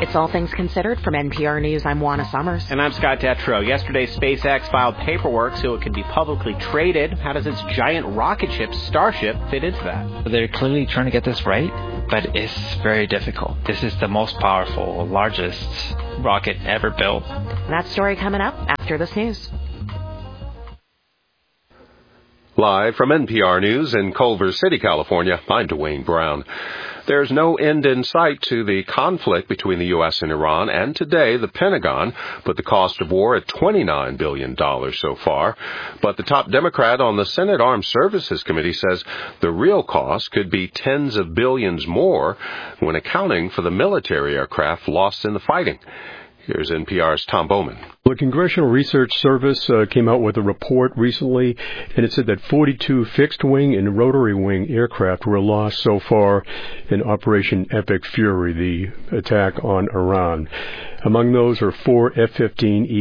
It's All Things Considered from NPR News. I'm Juana Summers. And I'm Scott Detrow. Yesterday, SpaceX filed paperwork so it can be publicly traded. How does its giant rocket ship, Starship, fit into that? They're clearly trying to get this right, but it's very difficult. This is the most powerful, largest rocket ever built. That story coming up after this news. Live from NPR News in Culver City, California, I'm Dwayne Brown. There's no end in sight to the conflict between the U.S. and Iran, and today the Pentagon put the cost of war at $29 billion so far. But the top Democrat on the Senate Armed Services Committee says the real cost could be tens of billions more when accounting for the military aircraft lost in the fighting. Here's NPR's Tom Bowman. The Congressional Research Service came out with a report recently, and it said that 42 fixed-wing and rotary-wing aircraft were lost so far in Operation Epic Fury, the attack on Iran. Among those are 4 F-15E